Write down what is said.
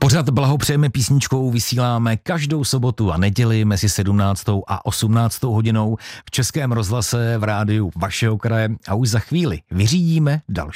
Pořad Blahopřejeme písničkou vysíláme každou sobotu a neděli mezi 17. a 18. hodinou v Českém rozhlase v rádiu vašeho kraje a už za chvíli vyřídíme další